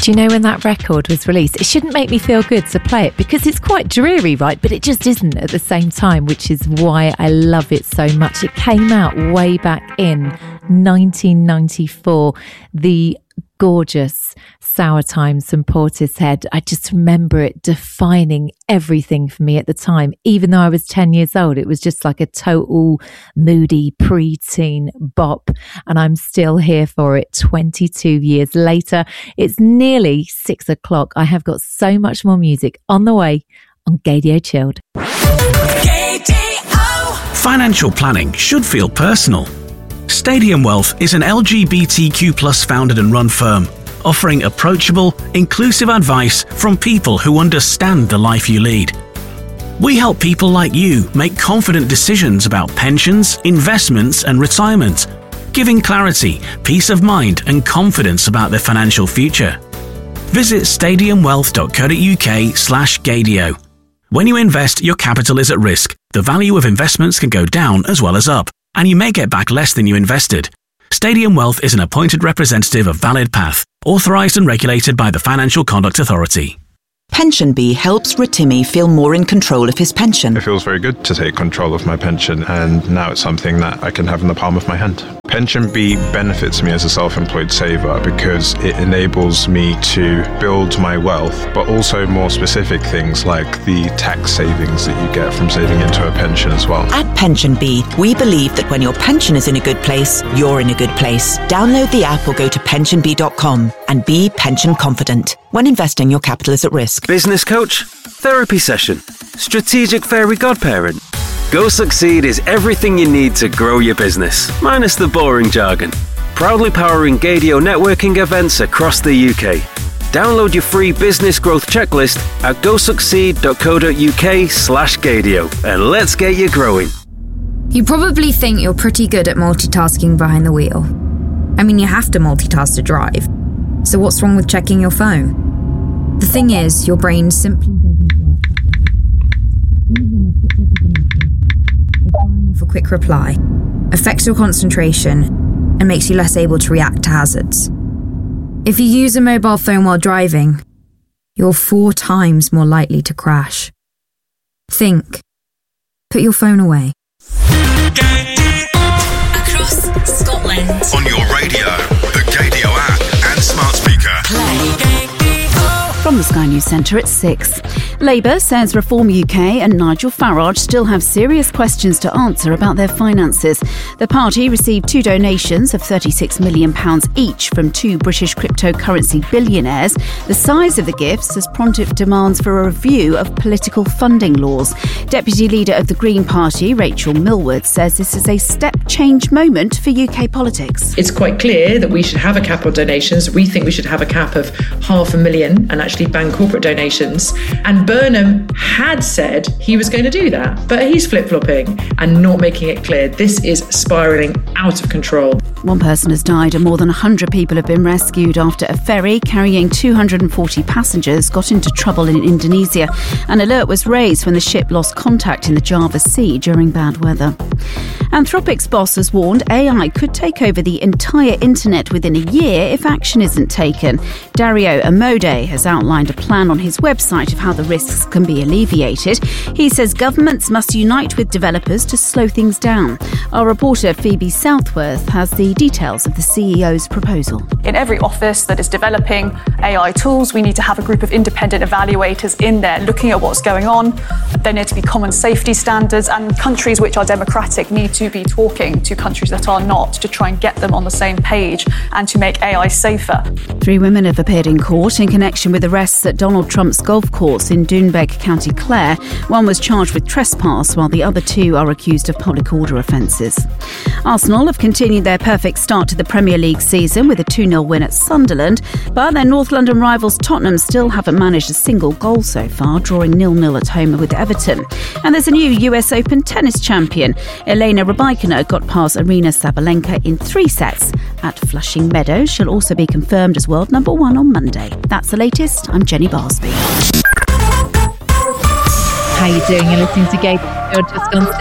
Do you know when that record was released? It shouldn't make me feel good to play it because it's quite dreary, right? But it just isn't at the same time, which is why I love it so much. It came out way back in 1994. The gorgeous Sour Times from Portishead. I just remember it defining everything for me at the time. Even though I was 10 years old, it was just like a total moody preteen bop. And I'm still here for it 22 years later. It's nearly 6 o'clock. I have got so much more music on the way on Gaydio Chilled. Financial planning should feel personal. Stadium Wealth is an LGBTQ+ founded and run firm, offering approachable, inclusive advice from people who understand the life you lead. We help people like you make confident decisions about pensions, investments, and retirement, giving clarity, peace of mind, and confidence about their financial future. Visit stadiumwealth.co.uk/Gaydio. When you invest, your capital is at risk. The value of investments can go down as well as up, and you may get back less than you invested. Stadium Wealth is an appointed representative of Valid Path, authorised and regulated by the Financial Conduct Authority. PensionBee helps Rotimi feel more in control of his pension. It feels very good to take control of my pension, and now it's something that I can have in the palm of my hand. PensionBee benefits me as a self-employed saver because it enables me to build my wealth, but also more specific things like the tax savings that you get from saving into a pension as well. At PensionBee, we believe that when your pension is in a good place, you're in a good place. Download the app or go to pensionbee.com and be pension confident. When investing, your capital is at risk. Business coach, therapy session, strategic fairy godparent. Go Succeed is everything you need to grow your business, minus the boring jargon. Proudly powering Gaydio networking events across the UK. Download your free business growth checklist at gosucceed.co.uk/Gaydio and let's get you growing. You probably think you're pretty good at multitasking behind the wheel. I mean, you have to multitask to drive. So what's wrong with checking your phone? The thing is, your brain simply for quick reply, affects your concentration, and makes you less able to react to hazards. If you use a mobile phone while driving, you're 4 times more likely to crash. Think. Put your phone away. Across Scotland. On your radio, the Gaydio app and smart speaker. Play. From the Sky News Centre at 6. Labour says Reform UK and Nigel Farage still have serious questions to answer about their finances. The party received 2 donations of £36 million each from 2 British cryptocurrency billionaires. The size of the gifts has prompted demands for a review of political funding laws. Deputy Leader of the Green Party, Rachel Millward, says this is a step-change moment for UK politics. It's quite clear that we should have a cap on donations. We think we should have a cap of £500,000 and actually ban corporate donations. And Burnham had said he was going to do that, but he's flip-flopping and not making it clear. This is spiralling out of control. 1 person has died and more than 100 people have been rescued after a ferry carrying 240 passengers got into trouble in Indonesia. An alert was raised when the ship lost contact in the Java Sea during bad weather. Anthropic's boss has warned AI could take over the entire internet within a year if action isn't taken. Dario Amode has outlined a plan on his website of how the risks can be alleviated. He says governments must unite with developers to slow things down. Our reporter Phoebe Southworth has the details of the CEO's proposal. In every office that is developing AI tools, we need to have a group of independent evaluators in there looking at what's going on. There need to be common safety standards, and countries which are democratic need to be talking to countries that are not to try and get them on the same page and to make AI safer. 3 women have appeared in court in connection with arrests at Donald Trump's golf course in Doonbeg, County Clare. One was charged with trespass, while the other 2 are accused of public order offences. Arsenal have continued their perfect start to the Premier League season with a 2-0 win at Sunderland, but their North London rivals Tottenham still haven't managed a single goal so far, drawing 0-0 at home with Everton. And there's a new US Open tennis champion. Elena Rybakina got past Arina Sabalenka in 3 sets at Flushing Meadows. She'll also be confirmed as world number 1 on Monday. That's the latest. I'm Jenny Barsby. How you doing? You're listening to Gaydio. You're just on 6.